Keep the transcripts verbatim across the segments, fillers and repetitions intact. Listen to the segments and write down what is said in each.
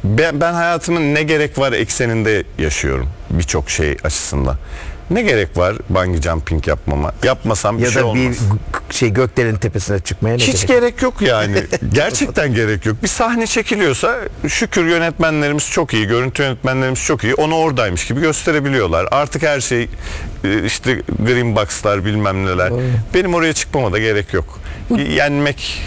Ben, ben hayatımın ne gerek var ekseninde yaşıyorum birçok şey açısından. Ne gerek var bungee jumping yapmama? Yapmasam bir Ya şey da olmaz. bir şey göklerin tepesine çıkmaya ne Hiç gerek? gerek yok yani. Gerçekten gerek yok. Bir sahne çekiliyorsa şükür yönetmenlerimiz çok iyi, görüntü yönetmenlerimiz çok iyi. Onu oradaymış gibi gösterebiliyorlar. Artık her şey e, işte green box'lar bilmem neler. Benim oraya çıkmama da gerek yok. Yenmek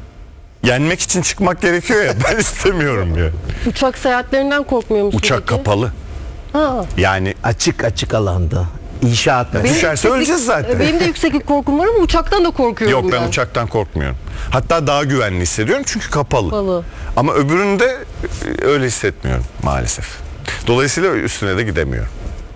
yenmek için çıkmak gerekiyor ya, ben istemiyorum ya. Uçak seyahatlerinden korkmuyor musun? Uçak peki? kapalı. Ha. Yani Açık açık alanda. İnşaat Benim mesela. düşerse yükseklik- öleceğiz zaten. Benim de yükseklik korkum var ama uçaktan da korkuyorum yok, ben uçaktan korkmuyorum. Hatta daha güvenli hissediyorum çünkü kapalı. Kapalı. Ama öbüründe e, öyle hissetmiyorum maalesef. Dolayısıyla üstüne de gidemiyorum.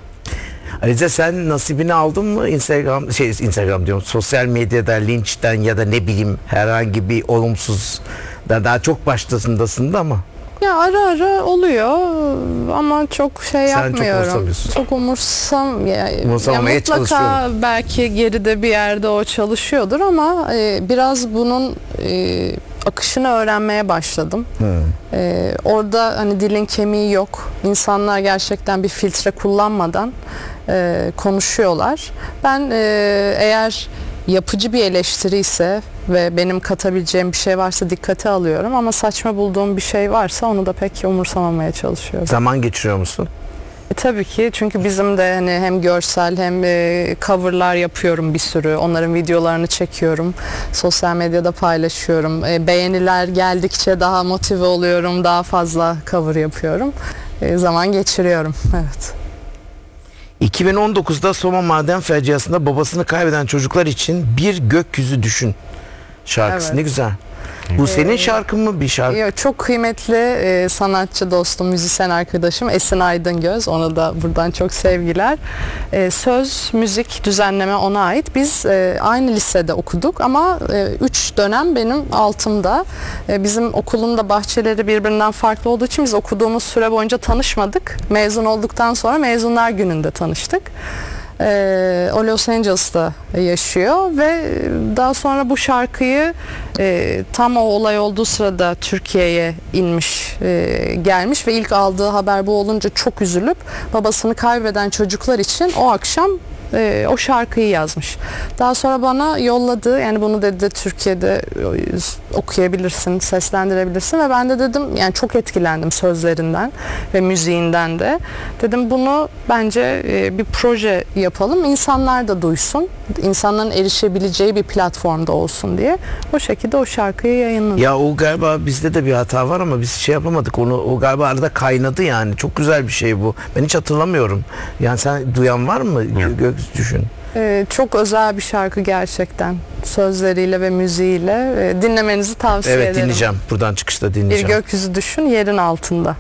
Alize, sen nasibini aldın mı Instagram şey Instagram diyorum, sosyal medyada linçten ya da ne bileyim herhangi bir olumsuz, da daha çok baştasındasın da ama Ya ara ara oluyor ama çok şey Sen çok yapmıyorum. umursamıyorsun. Çok umursam ya, ya Umursamamaya mutlaka çalışıyorum. belki geride bir yerde o çalışıyordur ama e, biraz bunun e, akışını öğrenmeye başladım. E, orada hani dilin kemiği yok. İnsanlar gerçekten bir filtre kullanmadan e, konuşuyorlar. Ben e, eğer yapıcı bir eleştiri ise ve benim katabileceğim bir şey varsa dikkate alıyorum ama saçma bulduğum bir şey varsa onu da pek umursamamaya çalışıyorum. zaman geçiriyor musun? E, tabii ki, çünkü bizim de hani hem görsel hem e, coverlar yapıyorum bir sürü. Onların videolarını çekiyorum. Sosyal medyada paylaşıyorum. E, beğeniler geldikçe daha motive oluyorum. Daha fazla cover yapıyorum. E, zaman geçiriyorum. Evet. iki bin on dokuzda Soma Maden faciasında babasını kaybeden çocuklar için Bir Gökyüzü Düşün şarkısı. Evet. Ne güzel. Bu senin şarkın mı, bir şarkı? Yo, çok kıymetli e, sanatçı dostum, müzisyen arkadaşım Esin Aydıngöz. Ona da buradan çok sevgiler. E, söz, müzik, düzenleme ona ait. Biz e, aynı lisede okuduk ama üç dönem benim altımda. E, bizim okulun da bahçeleri birbirinden farklı olduğu için biz okuduğumuz süre boyunca tanışmadık. Mezun olduktan sonra mezunlar gününde tanıştık. Ee, o Los Angeles'ta yaşıyor ve daha sonra bu şarkıyı e, tam o olay olduğu sırada Türkiye'ye inmiş, e, gelmiş ve ilk aldığı haber bu olunca çok üzülüp babasını kaybeden çocuklar için o akşam e, o şarkıyı yazmış. Daha sonra bana yolladı, yani bunu dedi Türkiye'de e, okuyabilirsin, seslendirebilirsin ve ben de dedim, yani çok etkilendim sözlerinden ve müziğinden de. Dedim bunu bence e, bir proje yapalım, insanlar da duysun, insanların erişebileceği bir platformda olsun diye. O şekilde o şarkıyı yayınladım. Ya o galiba bizde de bir hata var ama biz şey yapamadık onu, o galiba arada kaynadı yani. Çok güzel bir şey bu. Ben hiç hatırlamıyorum. Yani sen duyan var mı? Gök Düşün. Ee, çok özel bir şarkı gerçekten. Sözleriyle ve müziğiyle. Ee, dinlemenizi tavsiye Evet, ederim. dinleyeceğim. Buradan çıkışta Bir dinleyeceğim. gökyüzü düşün, yerin altında.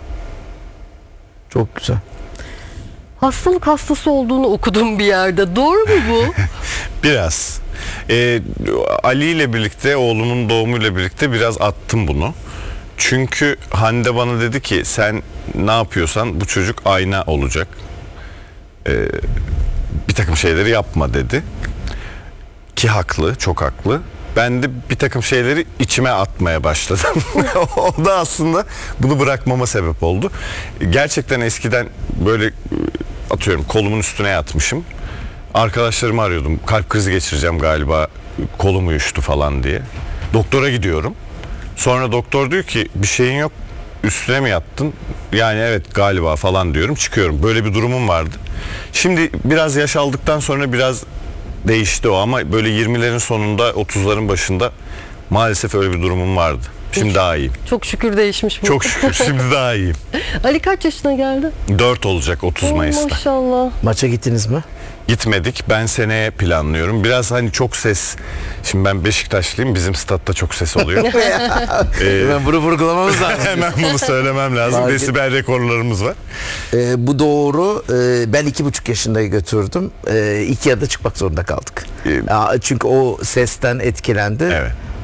Çok güzel. Hastalık hastası olduğunu okudum bir yerde. Doğru mu bu? Biraz. Ee, Ali ile birlikte, oğlumun doğumuyla birlikte biraz attım bunu. Çünkü Hande bana dedi ki sen ne yapıyorsan bu çocuk ayna olacak. Ee, bir takım şeyleri yapma dedi. Ki haklı, çok haklı. Ben de bir takım şeyleri içime atmaya başladım. O da aslında bunu bırakmama sebep oldu. Gerçekten eskiden böyle atıyorum kolumun üstüne yatmışım. Arkadaşlarımı arıyordum. Kalp krizi geçireceğim galiba, kolum uyuştu falan diye. Doktora gidiyorum. Sonra doktor diyor ki bir şeyin yok, üstüne mi yattın? Yani evet galiba falan diyorum, çıkıyorum. Böyle bir durumum vardı. Şimdi biraz yaş aldıktan sonra biraz değişti o ama böyle yirmilerin sonunda otuzların başında maalesef öyle bir durumum vardı. Şimdi daha iyiyim. Çok şükür değişmiş bu. Çok şükür şimdi daha iyiyim. Ali kaç yaşına geldi? dört olacak otuz Oo, Mayıs'ta. maşallah. Maça gittiniz mi? Gitmedik. Ben seneye planlıyorum. Biraz hani çok ses. Şimdi ben Beşiktaşlıyım. Bizim statta çok ses oluyor. ee, Ben bunu vurgulamamız lazım. hemen bunu söylemem lazım. Fark et- Desibel rekorlarımız var. Ee, bu doğru. Ee, ben iki buçuk yaşında götürdüm. Ee, iki yarıda çıkmak zorunda kaldık. Ee, Ya, çünkü o sesten etkilendi. Evet.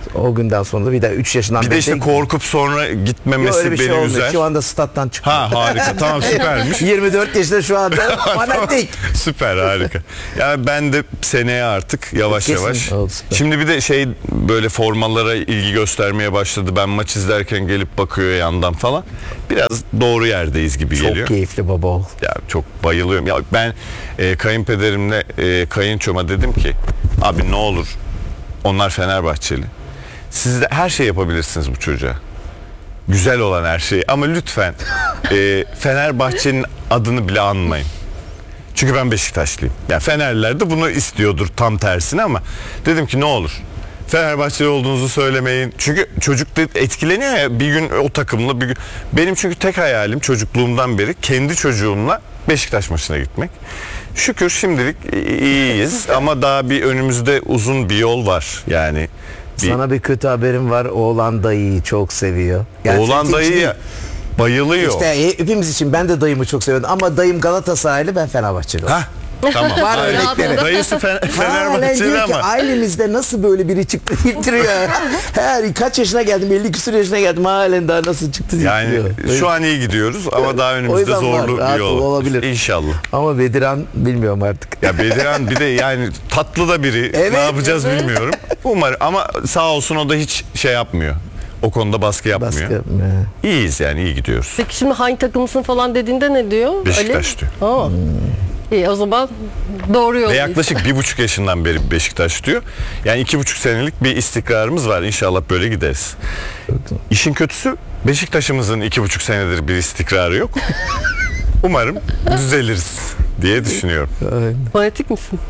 O günden sonra da bir daha üç yaşından Bir de beri işte korkup sonra Yok, gitmemesi öyle bir şey beni olmuyor. üzer. Şu anda stat'tan çıktı. Ha harika, tamam, süpermiş. yirmi dört yaşında şu anda fanatik. Süper, harika. Yani ben de seneye artık yavaş Kesin. yavaş. Oldu, süper. Şimdi bir de şey, böyle formalara ilgi göstermeye başladı. Ben maç izlerken gelip bakıyor yandan falan. Biraz doğru yerdeyiz gibi Çok geliyor. keyifli baba ol. Ya çok bayılıyorum. Ya ben e, kayınpederimle e, kayınçoma dedim ki abi ne olur, onlar Fenerbahçeli. Siz de her şey yapabilirsiniz bu çocuğa. Güzel olan her şeyi, ama lütfen e, Fenerbahçe'nin adını bile anmayın. Çünkü ben Beşiktaşlıyım. Ya Fenerliler de bunu istiyordur tam tersine, ama dedim ki ne olur Fenerbahçeli olduğunuzu söylemeyin. Çünkü çocuk da etkileniyor ya, bir gün o takımla bir gün. Benim çünkü tek hayalim çocukluğumdan beri kendi çocuğumla Beşiktaş maçına gitmek. Şükür şimdilik iyiyiz ama daha bir önümüzde uzun bir yol var. Yani bir, Sana bir kötü haberim var. Oğlan dayıyı çok seviyor. Yani oğlan senin dayı için- bayılıyor. İşte hepimiz için ben de dayımı çok seviyorum ama dayım Galatasaraylı, ben Fenerbahçeli. Hah, tamam. Var Hayır. örnekleri. Dayısı Fe- Halen Fenerbahçeli diyor ki ama ailemizde nasıl böyle biri çıktı deyip duruyor. Her kaç yaşına geldim, elli küsur yaşına geldim, halen daha nasıl çıktı deyip yani duruyor. şu an iyi gidiyoruz ama daha O önümüzde yüzden var, zorlu rahat bir yol olabilir. İnşallah. Ama Bediran bilmiyorum artık. Ya Bediran bir de yani tatlı da biri. Evet, ne yapacağız evet. bilmiyorum. Umarım, ama sağ olsun o da hiç şey yapmıyor. O konuda baskı yapmıyor. Baskı yapmıyor. İyiyiz yani, iyi gidiyoruz. Peki şimdi hangi takımsın falan dediğinde ne diyor? Beşiktaş Ali? diyor. Aa. İyi, o zaman doğru Ve yoldayız. yaklaşık bir buçuk yaşından beri Beşiktaş diyor. Yani iki buçuk senelik bir istikrarımız var. İnşallah böyle gideriz. İşin kötüsü, Beşiktaş'ımızın iki buçuk senedir bir istikrarı yok. Umarım düzeliriz diye düşünüyorum. Fanatik misin?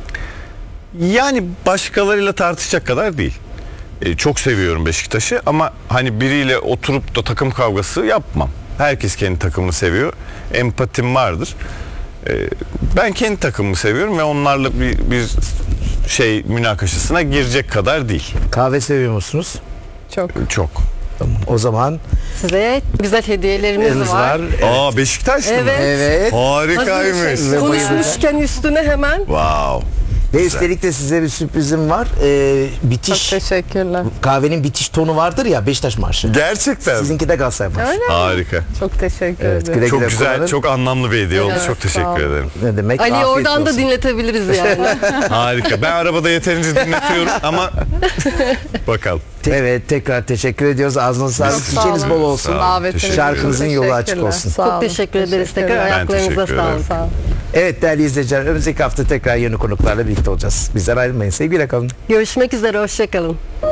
Yani başkalarıyla tartışacak kadar değil. E, çok seviyorum Beşiktaş'ı ama hani biriyle oturup da takım kavgası yapmam. Herkes kendi takımını seviyor. Empatim vardır. E, ben kendi takımımı seviyorum ve onlarla bir, bir şey münakaşasına girecek kadar değil. Kahve seviyor musunuz? Çok. Çok. Tamam. O zaman Size güzel hediyelerimiz elimiz var. var. Aa, Beşiktaşlı mı? Evet. Evet. Harikaymış. Hazır- Ve Konuşmuşken üstüne hemen Wow. Ve üstelik de size bir sürprizim var. Ee, Çok bitiş, teşekkürler. kahvenin bitiş tonu vardır ya, Beşiktaş marşı. Gerçekten. Sizinki de Galatasaray marşı. Öyle mi? Harika. Çok teşekkür Evet, ederim. güle Çok güle güzel, kullanın. çok anlamlı bir hediye oldu. Evet, Çok sağ teşekkür olun. ederim. Ne demek? Ali Afiyet oradan da olsun. dinletebiliriz yani. Harika. Ben arabada yeterince dinletiyorum ama bakalım. Evet, tekrar teşekkür ediyoruz. Ağzınıza sağlık. Çok sağ Çiçeğiniz olun. bol olsun. Sağ olun. Davetiniz için Şarkınızın yolu açık teşekkürler. olsun. Sağ Çok olun. teşekkür ederiz tekrar. Teşekkürler. Ayaklarınıza teşekkür ederim. sağlık. Sağ olun. Evet değerli izleyiciler, önümüzdeki hafta tekrar yeni konuklarla birlikte olacağız. Bizden ayrılmayın. Sevgiyle kalın. Görüşmek üzere, hoşçakalın.